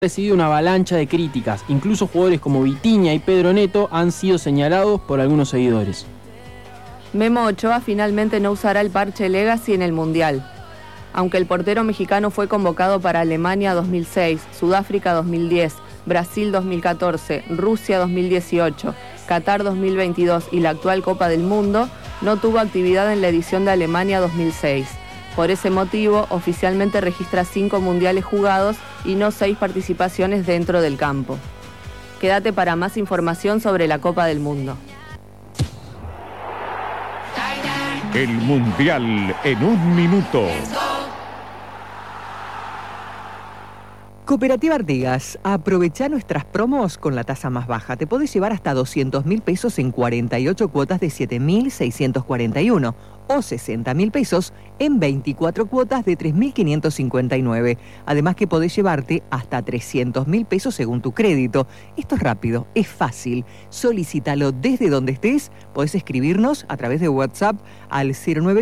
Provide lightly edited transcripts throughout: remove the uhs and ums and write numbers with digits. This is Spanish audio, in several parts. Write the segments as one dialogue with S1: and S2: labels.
S1: recibido una avalancha de críticas. Incluso jugadores como Vitinha y Pedro Neto han sido señalados por algunos seguidores.
S2: Memo Ochoa finalmente no usará el parche Legacy en el Mundial. Aunque el portero mexicano fue convocado para Alemania 2006, Sudáfrica 2010, Brasil 2014, Rusia 2018, Qatar 2022 y la actual Copa del Mundo, no tuvo actividad en la edición de Alemania 2006. Por ese motivo, oficialmente registra 5 mundiales jugados y no 6 participaciones dentro del campo. Quédate para más información sobre la Copa del Mundo.
S3: El Mundial en un minuto.
S4: Cooperativa Artigas, aprovecha nuestras promos con la tasa más baja. Te podés llevar hasta 200.000 pesos en 48 cuotas de 7.641 o 60.000 pesos en 24 cuotas de 3.559. Además que podés llevarte hasta 300.000 pesos según tu crédito. Esto es rápido, es fácil. Solicítalo desde donde estés. Podés escribirnos a través de WhatsApp al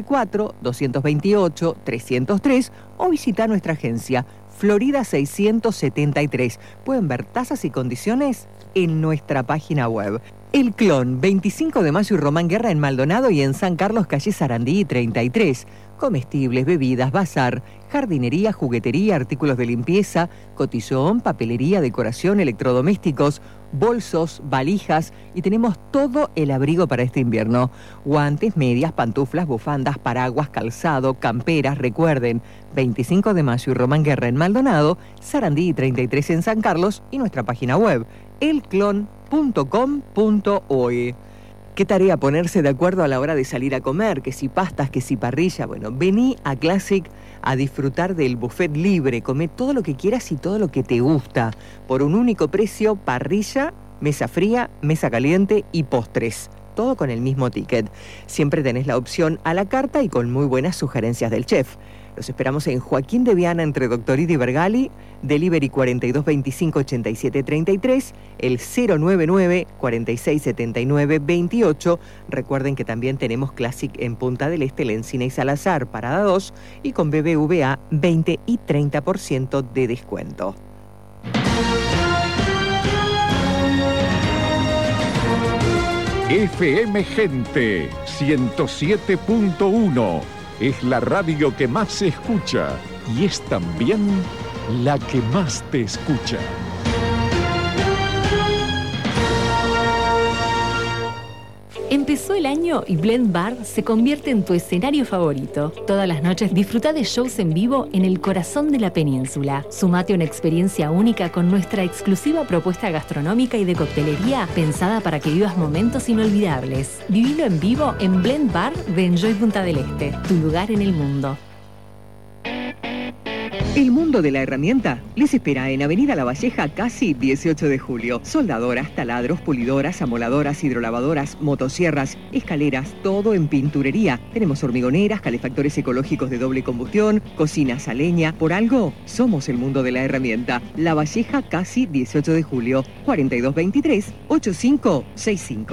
S4: 094-228-303 o visita nuestra agencia Florida 673. Pueden ver tasas y condiciones en nuestra página web. El Clon, 25 de mayo y Román Guerra en Maldonado y en San Carlos, calle Sarandí 33. Comestibles, bebidas, bazar, jardinería, juguetería, artículos de limpieza, cotillón, papelería, decoración, electrodomésticos, bolsos, valijas y tenemos todo el abrigo para este invierno. Guantes, medias, pantuflas, bufandas, paraguas, calzado, camperas. Recuerden, 25 de mayo y Román Guerra en Maldonado, Sarandí 33 en San Carlos y nuestra página web, elclon.com.oe. ¿Qué tarea ponerse de acuerdo a la hora de salir a comer? Que si pastas, que si parrilla. Bueno, vení a Classic a disfrutar del buffet libre. Comé todo lo que quieras y todo lo que te gusta. Por un único precio, parrilla, mesa fría, mesa caliente y postres. Todo con el mismo ticket. Siempre tenés la opción a la carta y con muy buenas sugerencias del chef. Los esperamos en Joaquín de Viana, entre Doctorito y Bergali, delivery 4225-8733, el 099-4679-28. Recuerden que también tenemos Classic en Punta del Este, Lencina y Salazar, parada 2, y con BBVA 20 y 30% de descuento.
S3: FM Gente 107.1 es la radio que más se escucha y es también la que más te escucha.
S5: Empezó el año y Blend Bar se convierte en tu escenario favorito. Todas las noches disfruta de shows en vivo en el corazón de la península. Sumate a una experiencia única con nuestra exclusiva propuesta gastronómica y de coctelería pensada para que vivas momentos inolvidables. Vivilo en vivo en Blend Bar de Enjoy Punta del Este, tu lugar en el mundo.
S4: El mundo de la herramienta les espera en Avenida La Valleja, casi 18 de julio. Soldadoras, taladros, pulidoras, amoladoras, hidrolavadoras, motosierras, escaleras, todo en pinturería. Tenemos hormigoneras, calefactores ecológicos de doble combustión, cocinas a leña. Por algo, somos el mundo de la herramienta. La Valleja, casi 18 de julio, 4223-8565.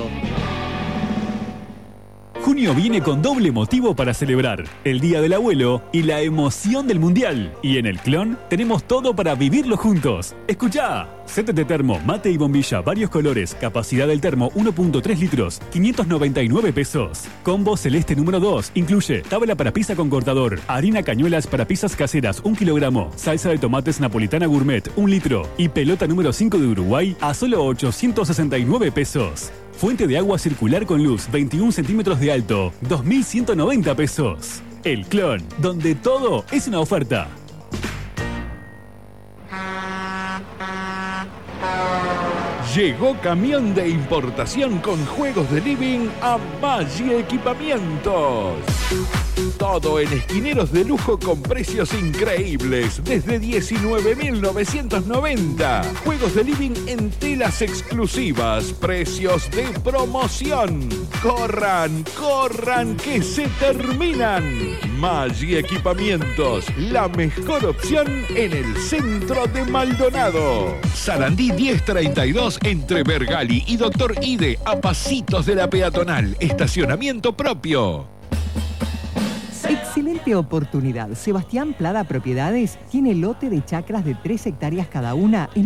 S6: Junio viene con doble motivo para celebrar, el Día del Abuelo y la emoción del Mundial. Y en el Clon tenemos todo para vivirlo juntos. ¡Escuchá! Set de termo, mate y bombilla, varios colores, capacidad del termo 1.3 litros, 599 pesos. Combo celeste número 2, incluye tabla para pizza con cortador, harina cañuelas para pizzas caseras 1 kilogramo, salsa de tomates napolitana gourmet 1 litro y pelota número 5 de Uruguay a solo 869 pesos. Fuente de agua circular con luz, 21 centímetros de alto, 2.190 pesos. El Clon, donde todo es una oferta.
S3: Llegó camión de importación con juegos de living a Maggi Equipamientos. Todo en esquineros de lujo con precios increíbles, desde 19.990. Juegos de living en telas exclusivas, precios de promoción. ¡Corran, corran, que se terminan! Maggi Equipamientos, la mejor opción en el centro de Maldonado. Sarandí 1032 entre Bergali y Doctor Ide, a pasitos de la peatonal. Estacionamiento propio.
S4: Excelente Perdete oportunidad. Sebastián Plada Propiedades tiene lote de chacras de 3 hectáreas cada una en